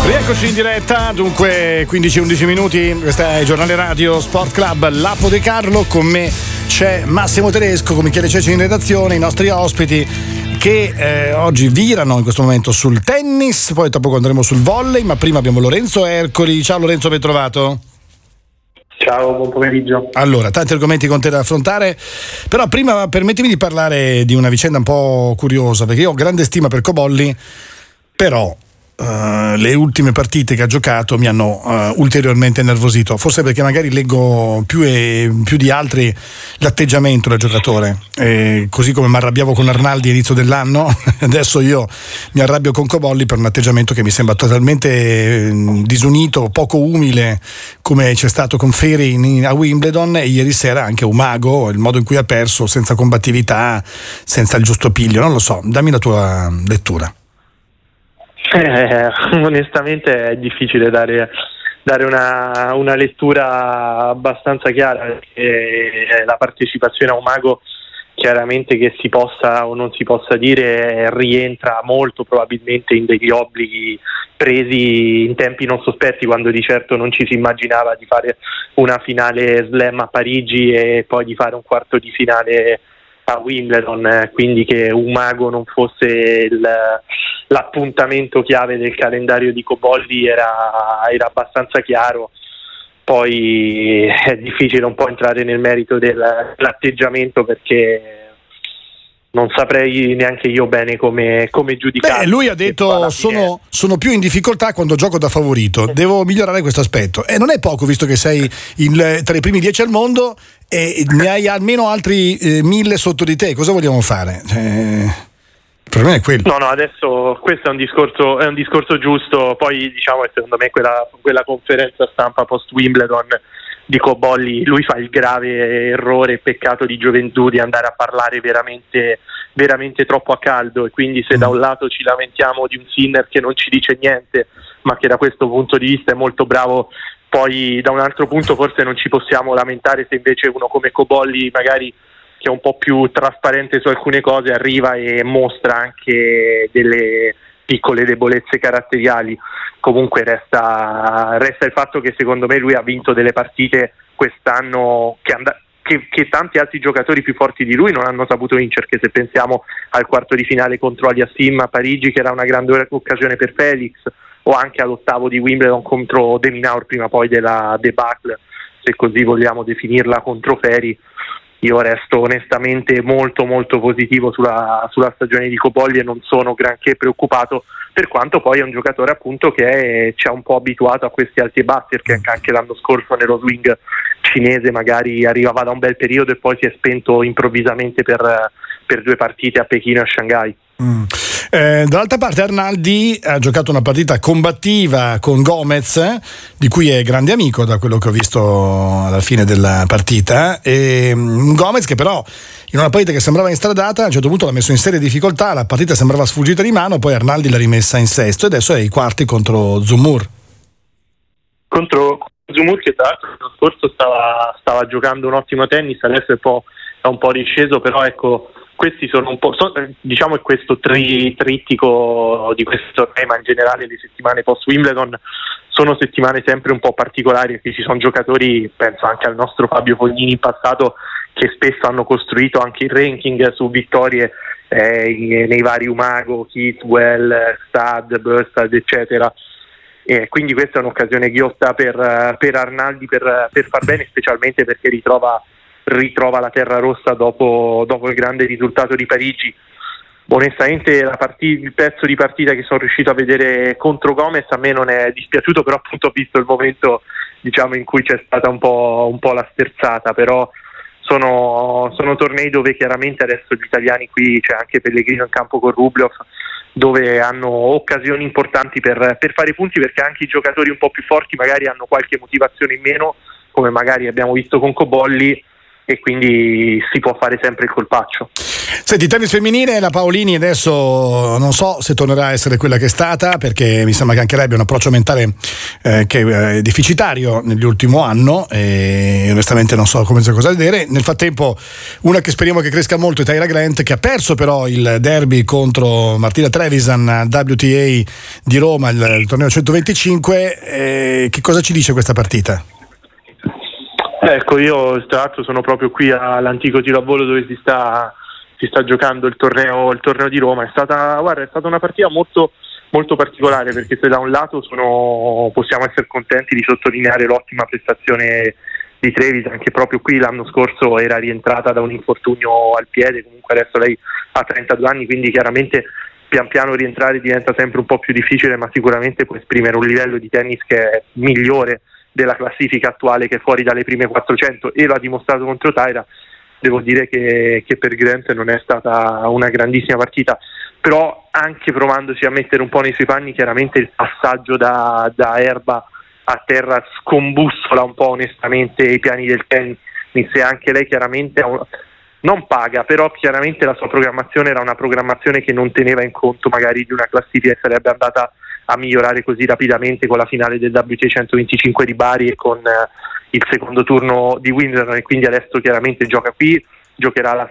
Rieccoci in diretta, dunque 15-11 minuti, questo è il giornale radio Sport Club Lapo De Carlo, con me c'è Massimo Tedesco, con Michele Ceci in redazione, i nostri ospiti che oggi virano in questo momento sul tennis, poi tra poco andremo sul volley, ma prima abbiamo Lorenzo Ercoli. Ciao Lorenzo, ben trovato. Ciao, buon pomeriggio. Allora, tanti argomenti con te da affrontare, però prima permettimi di parlare di una vicenda un po' curiosa, perché io ho grande stima per Cobolli, però le ultime partite che ha giocato mi hanno ulteriormente innervosito, forse perché magari leggo più di altri l'atteggiamento del giocatore, così come mi arrabbiavo con Arnaldi all'inizio dell'anno, adesso io mi arrabbio con Cobolli per un atteggiamento che mi sembra totalmente disunito, poco umile, come c'è stato con Feri a Wimbledon, e ieri sera anche Umago, il modo in cui ha perso, senza combattività, senza il giusto piglio. Non lo so, dammi la tua lettura. Onestamente è difficile dare una lettura abbastanza chiara, perché la partecipazione a Umago, chiaramente, che si possa o non si possa dire, rientra molto probabilmente in degli obblighi presi in tempi non sospetti, quando di certo non ci si immaginava di fare una finale slam a Parigi e poi di fare un quarto di finale a Wimbledon, quindi che Umago non fosse l'appuntamento chiave del calendario di Cobolli era abbastanza chiaro. Poi è difficile un po' entrare nel merito dell'atteggiamento, perché non saprei neanche io bene come giudicare. Lui ha detto sono più in difficoltà quando gioco da favorito, devo migliorare questo aspetto, e non è poco, visto che sei tra i primi 10 al mondo e ne hai almeno altri 1000 sotto di te. Cosa vogliamo fare? Il problema è quello. No, adesso questo è un discorso giusto. Poi diciamo che secondo me quella conferenza stampa post Wimbledon di Cobolli, lui fa il grave errore e peccato di gioventù di andare a parlare veramente, veramente troppo a caldo, e quindi se da un lato ci lamentiamo di un Sinner che non ci dice niente, ma che da questo punto di vista è molto bravo, poi da un altro punto forse non ci possiamo lamentare se invece uno come Cobolli, magari che è un po' più trasparente su alcune cose, arriva e mostra anche delle piccole debolezze caratteriali. Comunque resta il fatto che secondo me lui ha vinto delle partite quest'anno che tanti altri giocatori più forti di lui non hanno saputo vincere, che se pensiamo al quarto di finale contro Aliassim a Parigi, che era una grande occasione per Felix, o anche all'ottavo di Wimbledon contro De Minaur, prima poi della debacle, se così vogliamo definirla, contro Feri. Io resto onestamente molto molto positivo sulla stagione di Cobolli e non sono granché preoccupato, per quanto poi è un giocatore appunto che ci ha un po' abituato a questi alti e bassi, perché anche l'anno scorso nello swing cinese magari arrivava da un bel periodo e poi si è spento improvvisamente per 2 partite a Pechino e a Shanghai. Dall'altra parte Arnaldi ha giocato una partita combattiva con Gomez, di cui è grande amico da quello che ho visto alla fine della partita, e un Gomez che però in una partita che sembrava instradata a un certo punto l'ha messo in serie difficoltà, la partita sembrava sfuggita di mano, poi Arnaldi l'ha rimessa in sesto e adesso è ai quarti contro Zumur. Contro Zumur, che tra l'altro l'anno scorso stava giocando un ottimo tennis, adesso è un po' risceso, però ecco, questi sono un po', diciamo che questo trittico di questo torneo, ma in generale le settimane post Wimbledon sono settimane sempre un po' particolari, perché ci sono giocatori, penso anche al nostro Fabio Fognini in passato, che spesso hanno costruito anche il ranking su vittorie nei vari Umago, Kitzbühel, Stad, Börstad, eccetera. E quindi questa è un'occasione ghiotta per Arnaldi per far bene, specialmente perché ritrova la terra rossa dopo il grande risultato di Parigi. Onestamente il pezzo di partita che sono riuscito a vedere contro Gomez a me non è dispiaciuto, però appunto ho visto il momento, diciamo, in cui c'è stata un po' la sterzata, però sono tornei dove chiaramente adesso gli italiani, qui c'è anche Pellegrino in campo con Rublev, dove hanno occasioni importanti per fare punti, perché anche i giocatori un po' più forti magari hanno qualche motivazione in meno, come magari abbiamo visto con Cobolli, e quindi si può fare sempre il colpaccio. Senti, tennis femminile, la Paolini adesso non so se tornerà a essere quella che è stata, perché mi sembra che anche lei abbia un approccio mentale che è deficitario nell'ultimo anno, e onestamente non so cosa vedere. Nel frattempo una che speriamo che cresca molto è Tyra Grant, che ha perso però il derby contro Martina Trevisan al WTA di Roma, il torneo 125. Che cosa ci dice questa partita? Ecco, io tra l'altro sono proprio qui all'antico tiro a volo dove si sta giocando il torneo di Roma. È stata una partita molto, molto particolare, perché se da un lato possiamo essere contenti di sottolineare l'ottima prestazione di Trevisan, che proprio qui l'anno scorso era rientrata da un infortunio al piede, comunque adesso lei ha 32 anni, quindi chiaramente pian piano rientrare diventa sempre un po' più difficile, ma sicuramente può esprimere un livello di tennis che è migliore della classifica attuale, che è fuori dalle prime 400, e lo ha dimostrato contro Tyra. Devo dire che per Grant non è stata una grandissima partita, però anche provandosi a mettere un po' nei suoi panni, chiaramente il passaggio da erba a terra scombussola un po' onestamente i piani del tennis, se anche lei chiaramente non paga, però chiaramente la sua programmazione era una programmazione che non teneva in conto magari di una classifica che sarebbe andata a migliorare così rapidamente con la finale del WTA 125 di Bari e con il secondo turno di Wimbledon, e quindi adesso chiaramente gioca qui, giocherà la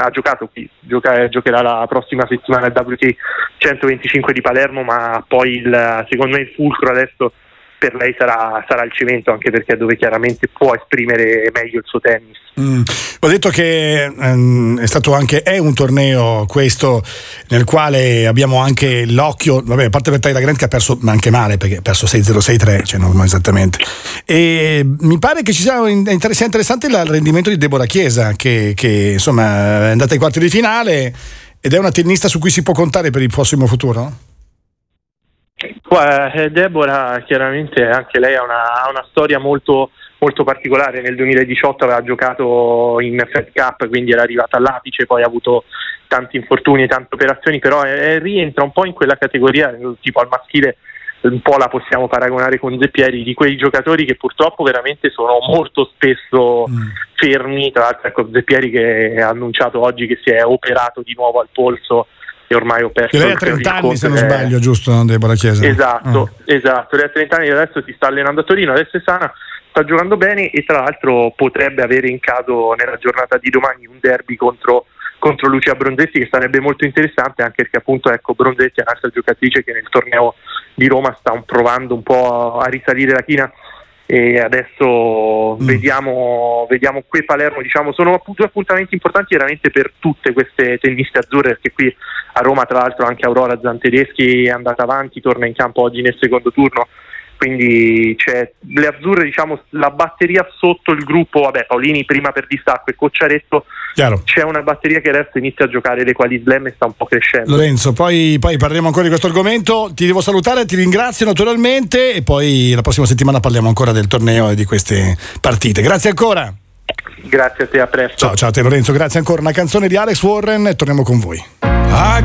prossima settimana il WTA 125 di Palermo, ma poi secondo me il fulcro adesso per lei sarà il cemento, anche perché è dove chiaramente può esprimere meglio il suo tennis. Ho detto che è un torneo questo nel quale abbiamo anche l'occhio, a parte per Tyra Grant che ha perso, ma anche male, perché ha perso 6-0, 6-3, cioè non esattamente, e mi pare che sia interessante il rendimento di Deborah Chiesa, che insomma è andata ai quarti di finale ed è una tennista su cui si può contare per il prossimo futuro? Deborah chiaramente anche lei ha una storia molto, molto particolare. Nel 2018 aveva giocato in Fed Cup, quindi era arrivata all'apice, poi ha avuto tanti infortuni e tante operazioni, però rientra un po' in quella categoria, tipo al maschile un po' la possiamo paragonare con Zeppieri, di quei giocatori che purtroppo veramente sono molto spesso fermi. Tra l'altro ecco Zeppieri che ha annunciato oggi che si è operato di nuovo al polso e ormai ho perso. Che lei ha 30 anni se non sbaglio, giusto, Deborah Chiesa? Esatto, lei ha 30 anni, adesso si sta allenando a Torino, adesso è sana, sta giocando bene, e tra l'altro potrebbe avere in caso nella giornata di domani un derby contro Lucia Bronzetti, che sarebbe molto interessante, anche perché appunto ecco Bronzetti è un'altra giocatrice che nel torneo di Roma sta provando un po' a risalire la china, e adesso vediamo qui Palermo, diciamo sono due appuntamenti importanti veramente per tutte queste tenniste azzurre, perché qui a Roma tra l'altro anche Aurora Zantedeschi è andata avanti, torna in campo oggi nel secondo turno, quindi c'è le azzurre, diciamo la batteria sotto il gruppo, Paolini prima per distacco e Cocciaretto. Chiaro. C'è una batteria che adesso inizia a giocare le quali slam e sta un po' crescendo. Lorenzo, poi parleremo ancora di questo argomento, ti devo salutare, ti ringrazio naturalmente, e poi la prossima settimana parliamo ancora del torneo e di queste partite. Grazie ancora. Grazie a te, a presto. Ciao a te Lorenzo, grazie ancora. Una canzone di Alex Warren e torniamo con voi.